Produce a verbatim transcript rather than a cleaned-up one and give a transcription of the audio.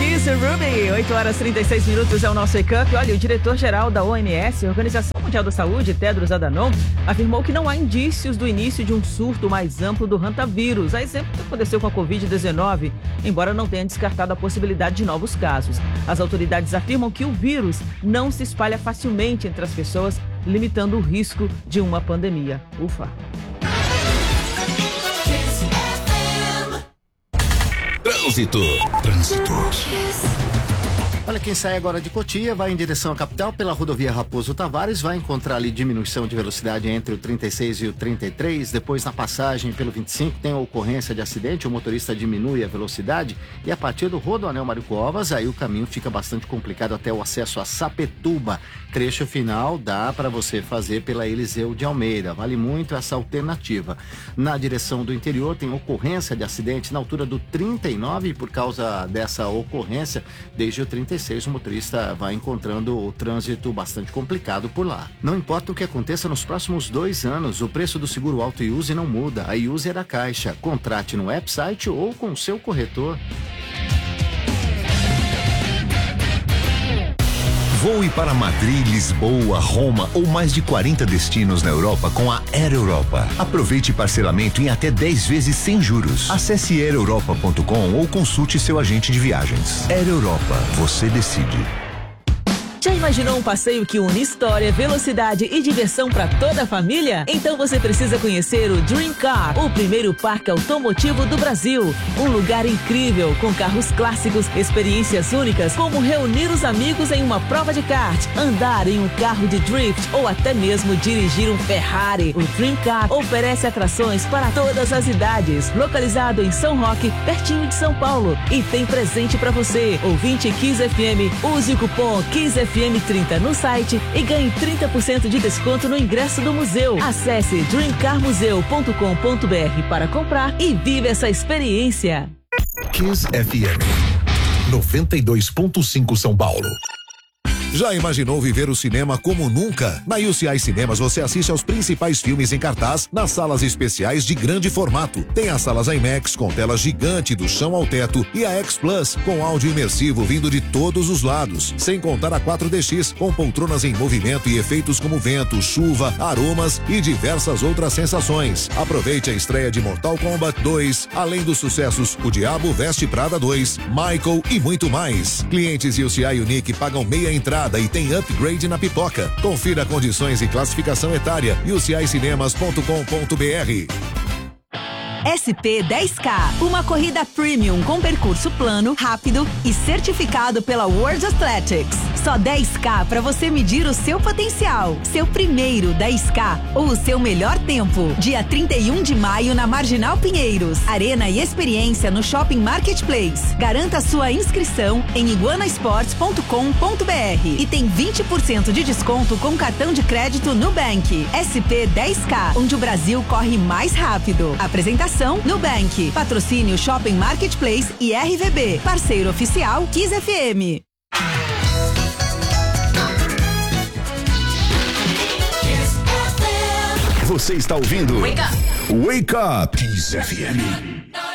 Kiss Ruby, oito horas e trinta e seis minutos é o nosso Wake Up. Olha, o diretor-geral da O M S, Organização Mundial da Saúde, Tedros Adhanom, afirmou que não há indícios do início de um surto mais amplo do hantavírus, a exemplo do que aconteceu com a covid dezenove, embora não tenha descartado a possibilidade de novos casos. As autoridades afirmam que o vírus não se espalha facilmente entre as pessoas, limitando o risco de uma pandemia. Ufa! Trânsito. Trânsito. Olha, quem sai agora de Cotia vai em direção à capital pela rodovia Raposo Tavares, vai encontrar ali diminuição de velocidade entre o trinta e seis e o trinta e três, depois na passagem pelo vinte e cinco tem a ocorrência de acidente, o motorista diminui a velocidade e a partir do Rodoanel Mário Covas, aí o caminho fica bastante complicado até o acesso a Sapetúba. Trecho final dá para você fazer pela Eliseu de Almeida, vale muito essa alternativa. Na direção do interior tem ocorrência de acidente na altura do trinta e nove e por causa dessa ocorrência, desde o trinta e seis o motorista vai encontrando o trânsito bastante complicado por lá. Não importa o que aconteça nos próximos dois anos, o preço do seguro auto e use não muda. A Use é da Caixa. Contrate no website ou com seu corretor. Voe para Madrid, Lisboa, Roma ou mais de quarenta destinos na Europa com a Air Europa. Aproveite parcelamento em até dez vezes sem juros. Acesse air europa ponto com ou consulte seu agente de viagens. Air Europa, você decide. Já imaginou um passeio que une história, velocidade e diversão para toda a família? Então você precisa conhecer o Dream Car, o primeiro parque automotivo do Brasil. Um lugar incrível, com carros clássicos, experiências únicas, como reunir os amigos em uma prova de kart, andar em um carro de drift ou até mesmo dirigir um Ferrari. O Dream Car oferece atrações para todas as idades. Localizado em São Roque, pertinho de São Paulo. E tem presente para você. Ouvinte Kiss F M, use o cupom Kiss F M trinta no site e ganhe trinta por cento de desconto no ingresso do museu. Acesse dream car museu ponto com ponto b r para comprar e vive essa experiência. Kiss F M noventa e dois ponto cinco São Paulo. Já imaginou viver o cinema como nunca? Na U C I Cinemas você assiste aos principais filmes em cartaz nas salas especiais de grande formato. Tem as salas IMAX com tela gigante do chão ao teto e a X Plus com áudio imersivo vindo de todos os lados. Sem contar a quatro D X com poltronas em movimento e efeitos como vento, chuva, aromas e diversas outras sensações. Aproveite a estreia de Mortal Kombat dois, além dos sucessos O Diabo Veste Prada dois, Michael e muito mais. Clientes U C I Unique pagam meia entrada e tem upgrade na pipoca. Confira condições e classificação etária u c i cinemas ponto com ponto b r. S P dez K, uma corrida premium com percurso plano, rápido e certificado pela World Athletics. Só dez K para você medir o seu potencial. Seu primeiro dez K ou o seu melhor tempo. Dia trinta e um de maio na Marginal Pinheiros. Arena e experiência no Shopping Marketplace. Garanta sua inscrição em iguana sports ponto com ponto b r e tem vinte por cento de desconto com cartão de crédito Nubank. S P dez K, onde o Brasil corre mais rápido. Apresentação Nubank. Patrocínio Shopping Marketplace e R V B. Parceiro oficial Kiss F M. Você está ouvindo Wake Up. Wake Up Kiss F M.